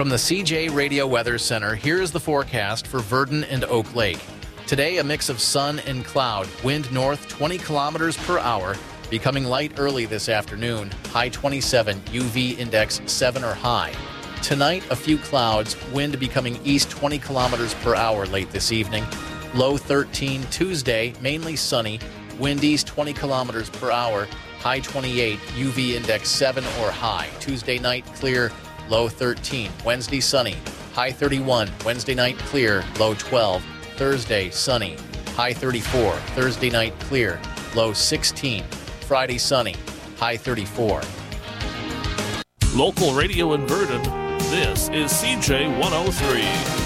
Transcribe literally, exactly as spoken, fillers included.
From the C J Radio Weather Center, here is the forecast for Virden and Oak Lake. Today, a mix of sun and cloud. Wind north twenty kilometers per hour, becoming light early this afternoon. High twenty-seven, U V index seven or high. Tonight, a few clouds. Wind becoming east twenty kilometers per hour late this evening. Low thirteen. Tuesday, mainly sunny. Wind east twenty kilometers per hour. High twenty-eight, U V index seven or high. Tuesday night, clear. Low thirteen. Wednesday, sunny. High thirty-one. Wednesday night, clear. Low twelve. Thursday, sunny. High thirty-four. Thursday night, clear. Low sixteen. Friday, sunny. High thirty-four. Local radio in Virden. This is C J one oh three.